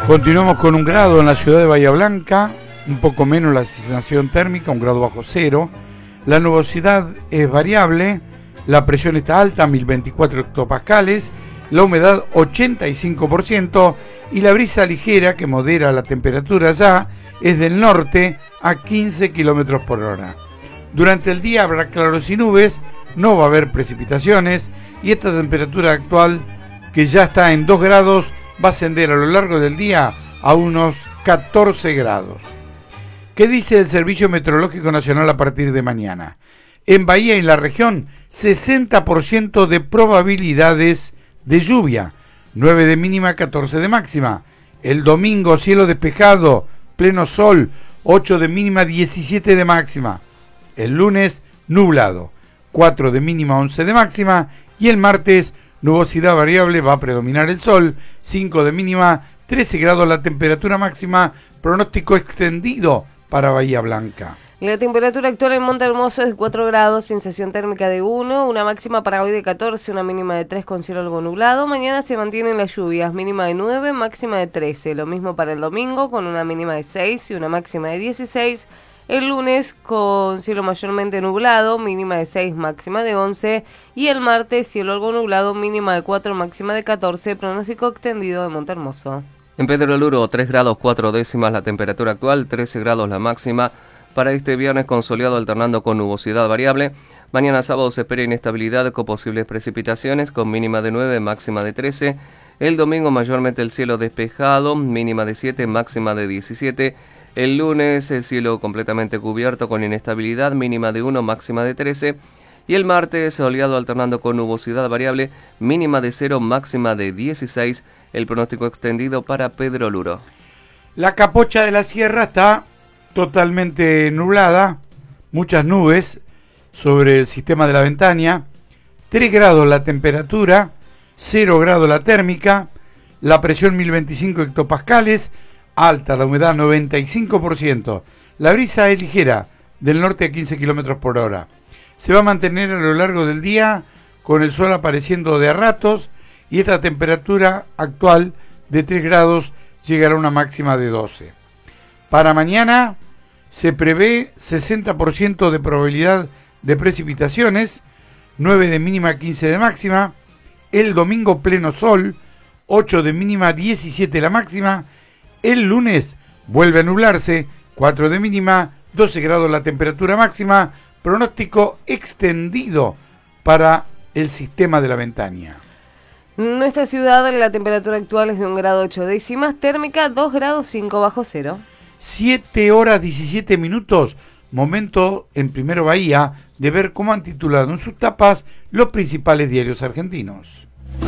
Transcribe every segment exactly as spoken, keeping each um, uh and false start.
Continuamos con un grado en la ciudad de Bahía Blanca, un poco menos la sensación térmica, un grado bajo cero. La nubosidad es variable, la presión está alta, mil veinticuatro hectopascales, la humedad ochenta y cinco por ciento y la brisa ligera que modera la temperatura ya es del norte a quince kilómetros por hora. Durante el día habrá claros y nubes, no va a haber precipitaciones y esta temperatura actual, que ya está en dos grados, va a ascender a lo largo del día a unos catorce grados. ¿Qué dice el Servicio Meteorológico Nacional a partir de mañana? En Bahía y en la región, sesenta por ciento de probabilidades de lluvia, nueve de mínima, catorce de máxima. El domingo, cielo despejado, pleno sol, ocho de mínima, diecisiete de máxima. El lunes, nublado, cuatro de mínima, once de máxima. Y el martes, nubosidad variable, va a predominar el sol, cinco de mínima, trece grados la temperatura máxima, pronóstico extendido para Bahía Blanca. La temperatura actual en Monte Hermoso es de cuatro grados, sensación térmica de uno, una máxima para hoy de catorce, una mínima de tres con cielo algo nublado. Mañana se mantienen las lluvias, mínima de nueve, máxima de trece. Lo mismo para el domingo, con una mínima de seis y una máxima de dieciséis. El lunes con cielo mayormente nublado, mínima de seis, máxima de once. Y el martes cielo algo nublado, mínima de cuatro, máxima de catorce. Pronóstico extendido de Monte Hermoso. En Pedro Luro, tres grados cuatro décimas la temperatura actual, trece grados la máxima. Para este viernes con soleado alternando con nubosidad variable. Mañana sábado se espera inestabilidad con posibles precipitaciones con mínima de nueve, máxima de trece. El domingo mayormente el cielo despejado, mínima de siete, máxima de diecisiete. El lunes el cielo completamente cubierto con inestabilidad, mínima de uno, máxima de trece. Y el martes soleado alternando con nubosidad variable, mínima de cero, máxima de dieciséis. El pronóstico extendido para Pedro Luro. La capocha de la sierra está totalmente nublada, muchas nubes sobre el sistema de la Ventaña, tres grados la temperatura, cero grados la térmica, la presión mil veinticinco hectopascales, alta la humedad noventa y cinco por ciento, la brisa es ligera, del norte a quince kilómetros por hora. Se va a mantener a lo largo del día con el sol apareciendo de a ratos y esta temperatura actual de tres grados llegará a una máxima de doce. Para mañana se prevé sesenta por ciento de probabilidad de precipitaciones, nueve de mínima, quince de máxima. El domingo pleno sol, ocho de mínima, diecisiete la máxima. El lunes vuelve a nublarse, cuatro de mínima, doce grados la temperatura máxima. Pronóstico extendido para el sistema de la Ventaña. En nuestra ciudad la temperatura actual es de un grado ocho décimas, térmica dos grados cinco bajo cero. siete horas diecisiete minutos, momento en Primero Bahía de ver cómo han titulado en sus tapas los principales diarios argentinos.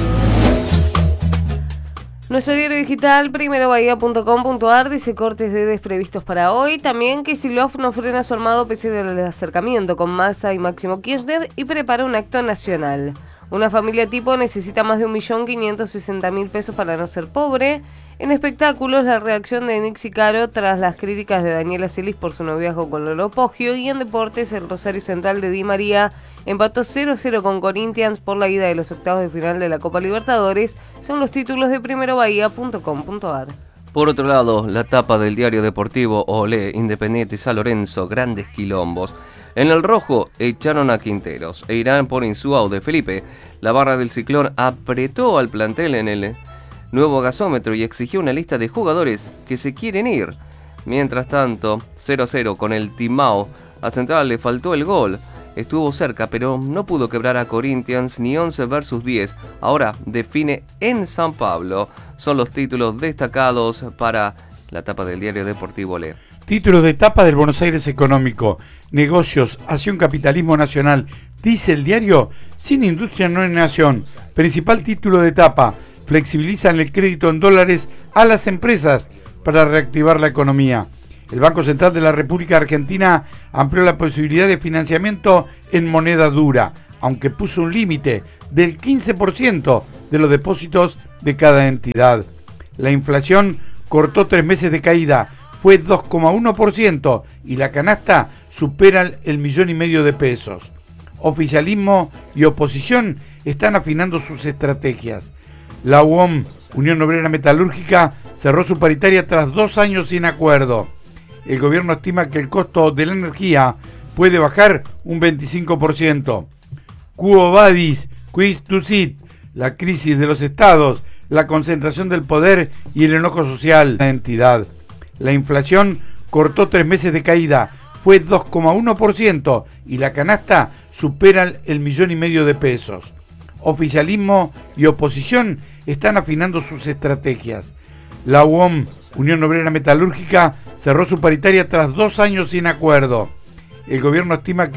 Nuestro diario digital, primero bahía punto com punto ar, dice cortes de desprevistos para hoy. También que Kicillof no frena su armado pese al acercamiento con Massa y Máximo Kirchner y prepara un acto nacional. Una familia tipo necesita más de un millón quinientos sesenta mil pesos para no ser pobre. En espectáculos, la reacción de Nixi Caro tras las críticas de Daniela Celis por su noviazgo con Lolo Poggio. Y en deportes, el Rosario Central de Di María empató cero a cero con Corinthians por la ida de los octavos de final de la Copa Libertadores. Son los títulos de primero bahía punto com punto ar. Por otro lado, la tapa del diario deportivo Olé, Independiente y San Lorenzo, grandes quilombos. En el rojo echaron a Quinteros e irán por Insúa de Felipe. La barra del Ciclón apretó al plantel en el nuevo gasómetro y exigió una lista de jugadores que se quieren ir. Mientras tanto, cero a cero con el Timao. A Central le faltó el gol. Estuvo cerca, pero no pudo quebrar a Corinthians ni once versus diez. Ahora define en San Pablo. Son los títulos destacados para la tapa del diario deportivo Olé. Títulos de tapa del Buenos Aires Económico. Negocios hacia un capitalismo nacional. Dice el diario, sin industria no hay nación. Principal título de tapa. Flexibilizan el crédito en dólares a las empresas para reactivar la economía. El Banco Central de la República Argentina amplió la posibilidad de financiamiento en moneda dura, aunque puso un límite del quince por ciento de los depósitos de cada entidad. La inflación cortó tres meses de caída, fue dos coma uno por ciento y la canasta supera el millón y medio de pesos. Oficialismo y oposición están afinando sus estrategias. La U O M, Unión Obrera Metalúrgica, cerró su paritaria tras dos años sin acuerdo. El gobierno estima que el costo de la energía puede bajar un veinticinco por ciento. Quo vadis, quis tusit, la crisis de los estados, la concentración del poder y el enojo social de la entidad. La inflación cortó tres meses de caída, fue dos coma uno por ciento y la canasta supera el millón y medio de pesos. Oficialismo y oposición están afinando sus estrategias. La U O M, Unión Obrera Metalúrgica, cerró su paritaria tras dos años sin acuerdo. El gobierno estima que